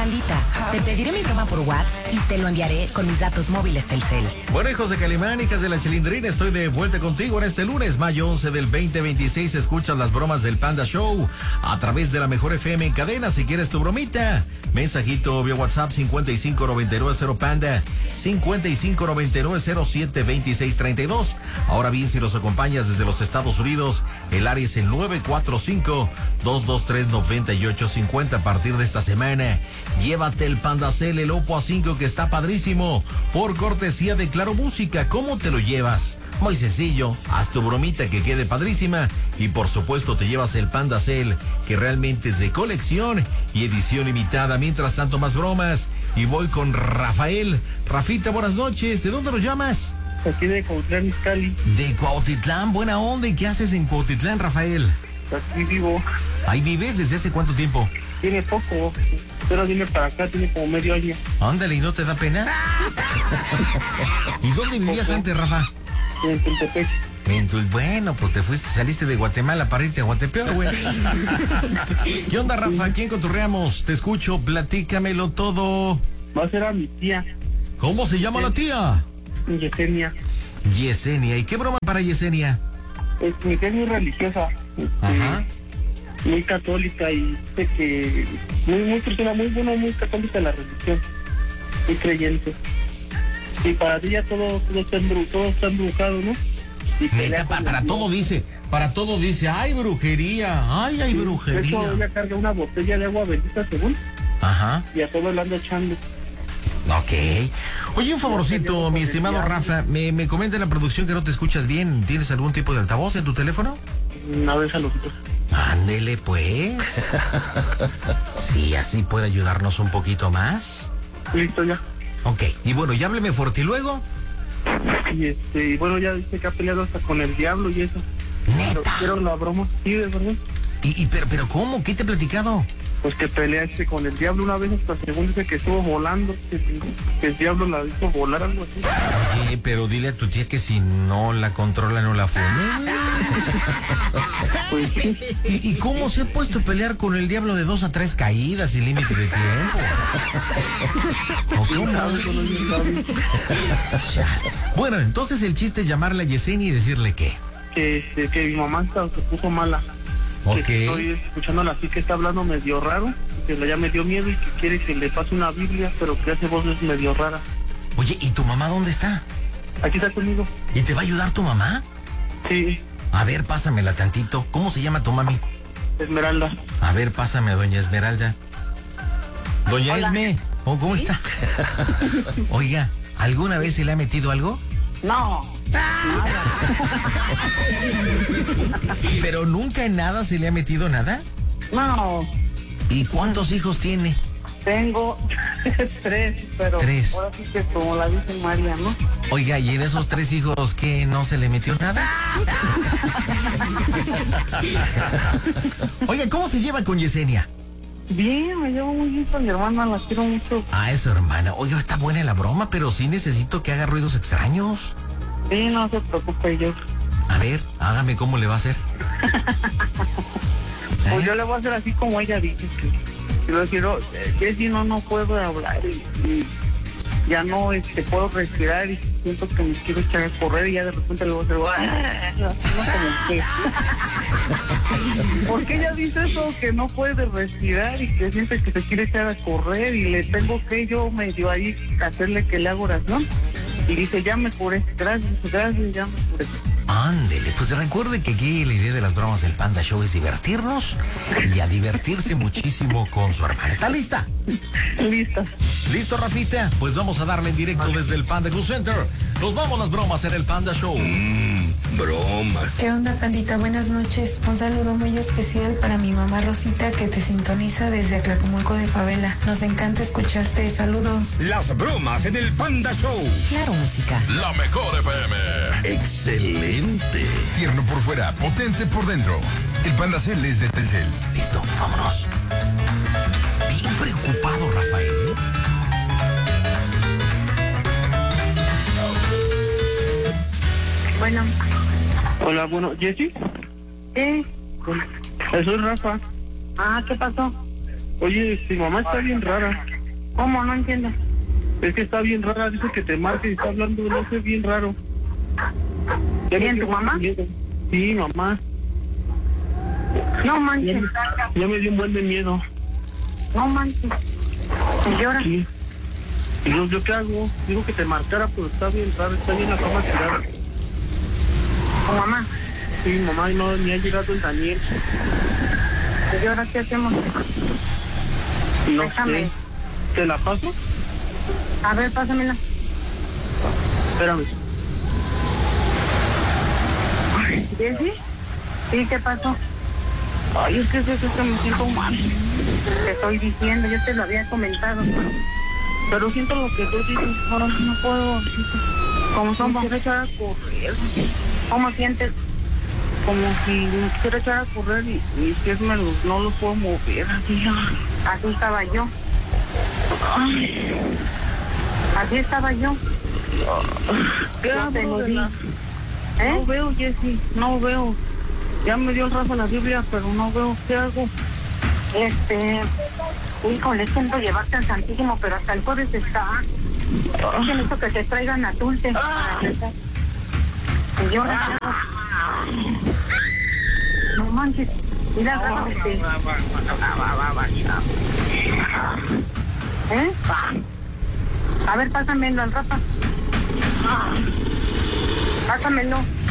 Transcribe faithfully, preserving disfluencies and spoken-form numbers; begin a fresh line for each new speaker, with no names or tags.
Pandita, te pediré mi broma por WhatsApp y te lo enviaré con mis datos móviles Telcel.
Bueno, hijos de Calimán, hijas de la Chilindrina, estoy de vuelta contigo en este lunes, mayo once del veinte veintiséis. Escuchas las bromas del Panda Show a través de la Mejor F M en cadena. Si quieres tu bromita, mensajito vía WhatsApp cincuenta y cinco noventa y nueve cero Panda, cincuenta y cinco noventa y nueve cero siete veintiséis treinta y dos. Ahora bien, si los acompañas desde los Estados Unidos, el área es el nueve cuatro cinco, dos dos tres, nueve ocho cinco cero. A partir de esta semana, llévate el Pandacel, el Oppo A cinco, que está padrísimo, por cortesía de Claro Música. ¿Cómo te lo llevas? Muy sencillo, haz tu bromita que quede padrísima y por supuesto te llevas el Pandacel, que realmente es de colección y edición limitada. Mientras tanto, más bromas y voy con Rafael. Rafita, buenas noches. ¿De dónde nos llamas?
Aquí de Cuautitlán, Izcalli.
De Cuautitlán, buena onda. ¿Y qué haces en Cuautitlán, Rafael?
Aquí vivo.
¿Ahí vives desde hace cuánto tiempo?
Tiene poco, pero vine para acá, tiene como medio año.
Ándale, ¿y no te da pena? ¿Y dónde vivías antes, Rafa?
En Tultepec.
En Tul- bueno, pues te fuiste, saliste de Guatemala para irte a Guatepeor, güey. ¿Qué onda, Rafa? ¿Quién cotorreamos? Te escucho, platícamelo todo.
Va a ser a mi tía,
¿Cómo se llama la tía?
Yesenia.
Yesenia. ¿Y qué broma para Yesenia?
Es, mi tía es muy religiosa. este,
Ajá.
Muy católica y dice que muy, muy persona muy buena, muy católica de la religión. Muy creyente. Y para ella todo, todo está embru- todo está embrujado, ¿no? Y pelea
Neta, pa-
con
para
el-
todo dice, para todo dice, ay, brujería, ay, hay
De hecho,
brujería.
ella carga una botella de agua bendita, según,
Ajá.
y a todo le anda echando.
Ok. Oye, un favorcito, mi estimado Rafa, me, me comenta en la producción que no te escuchas bien. ¿Tienes algún tipo de altavoz en tu teléfono?
Una vez a los dos.
Ándele, pues. Sí, así puede ayudarnos un poquito más.
Listo ya.
Ok, y bueno, ya hábleme fuerte y luego.
Y este, y bueno, ya dice que ha peleado hasta con el diablo y eso. Pero
Neta.
quiero la broma, sí, de verdad.
Y, y pero, pero ¿cómo? ¿Qué te he platicado?
Pues que pelea este con el diablo una vez, hasta según dice que estuvo volando, que, que el diablo la hizo volar, algo así.
Oye, pero dile a tu tía que si no la controla, no la fume.
Pues sí.
¿Y, ¿Y cómo se ha puesto a pelear con el diablo de dos a tres caídas sin límite de tiempo? ¿O
¿Quién
cómo?
sabe? Solo Dios sabe.
Chale. Bueno, entonces el chiste es llamarle a Yesenia y decirle qué.
Que, este, que mi mamá está, se puso mala.
Ok.
Que estoy escuchándola así, que está hablando medio raro, que ya me dio miedo y que quiere que le pase una Biblia, pero que hace voces medio raras.
Oye, ¿y tu mamá dónde está?
Aquí está conmigo.
¿Y te va a ayudar tu mamá?
Sí,
A ver, pásamela tantito. ¿Cómo se llama tu mami?
Esmeralda.
A ver, pásame a doña Esmeralda. Doña
Hola.
Esme, ¿oh, ¿cómo está? Oiga, ¿alguna vez se le ha metido algo?
No,
¿Pero nunca en nada se le ha metido nada?
no,
¿Y cuántos hijos tiene?
tengo tres, pero
Tres.
ahora sí que como la dice María, ¿no?
Oiga, ¿y en esos tres hijos qué, no se le metió nada? Oiga, ¿cómo se lleva con Yesenia?
Bien, me llevo muy bien con mi hermana, la quiero mucho.
Ah, es su hermana. Oiga, está buena la broma, pero sí necesito que haga ruidos extraños.
Sí, no se preocupe yo.
A ver, hágame cómo le va a hacer.
Pues
¿Eh?
yo le voy a hacer así como ella dice que yo quiero, eh, si no, no puedo hablar y, y ya no este, puedo respirar y siento que me quiero echar a correr y ya de repente le voy a hacer, "Ah", así, ¿no? Como que, ¿por qué ella dice eso? Que no puede respirar y que siente que se quiere echar a correr y le tengo que yo medio ahí hacerle que le haga oración y dice, ya me curé, gracias, gracias, ya me curé.
Ándele, pues recuerde que aquí la idea de las bromas del Panda Show es divertirnos y a divertirse muchísimo con su hermana. ¿Está lista?
Lista.
¿Listo, Rafita? Pues vamos a darle en directo desde el Panda Cool Center. Nos vamos las bromas en el Panda Show.
Mmm, bromas.
¿Qué onda, Pandita? Buenas noches. Un saludo muy especial para mi mamá Rosita, que te sintoniza desde Atlacomulco de Favela. Nos encanta escucharte. Saludos.
Las bromas en el Panda Show.
Claro Música.
La Mejor F M.
Excelente.
Tierno por fuera, potente por dentro. El Pandacel es de Telcel.
Listo, vámonos. Bien preocupado, Rafael.
Bueno,
Hola, bueno, Jessy.
¿qué?
Eso es Rafa.
Ah, ¿qué pasó?
Oye, mi mamá está bien rara.
¿Cómo? No entiendo.
Es que está bien rara, dice que te marque y está hablando, no sé, bien raro. Ya
¿Bien
me dio
tu mamá?
miedo. Sí, mamá.
No
Ya
manches.
me, ya me dio un buen de miedo.
No manches. ¿Y llora?
Sí. Y yo, ¿yo qué hago? Digo que te marcara, pero está bien raro, está bien la cama tirada.
¿Tu mamá?
Sí, mamá, y no, ni ha llegado el Daniel.
¿Y ahora qué hacemos?
No
Déjame.
sé. ¿Te la paso?
A ver, pásamela.
Espérame.
¿Jessy? Sí, ¿qué pasó? Ay, es que es eso que me siento mal. Te estoy diciendo, yo te lo había comentado.
Pero siento lo que tú dices, ahora no puedo.
Como
Como
son,
quiero echar a correr.
¿cómo sientes?
Como si me quisiera echar a correr y mis pies me los, no los puedo mover. Así,
Así estaba yo.
ay,
Así estaba yo.
¿qué
Yo te
hago
lo
de
di.
la-
¿Eh?
No veo, Jessy, no veo. Ya me dio el rato la Biblia, pero no veo. ¿Qué hago?
Este, híjole, siento llevarte al Santísimo, pero hasta el jueves está. Es que necesito que te traigan a Dulce. Y yo no manches, mira, agárrate. ¿Eh? A ver, pásamelo al Rafa. Pásamelo.